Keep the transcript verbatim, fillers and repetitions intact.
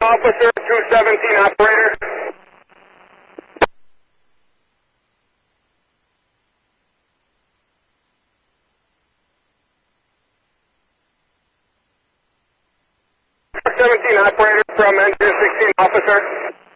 officer, two seventeen operator. seventeen operator from engine sixteen officer.